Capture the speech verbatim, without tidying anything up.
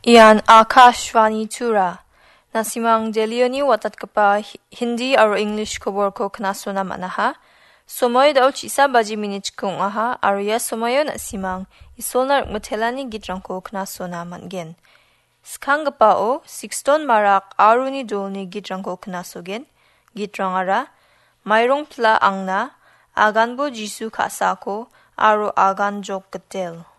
Ian Akashvani Tura. Nasimang Delioni watat kapa Hindi aro English kobor ko knasona manaha. Somoy daw chisa baji minich kung aha aro ya somoyo nasimang isolnar mutelani gitrang ko knasona mangen. Skang gapa o sixton marak aruni dolni gitrang ko knasogen. Gitrang ara mayrong pla angna agan bo jisu kasako aro agan jok getel.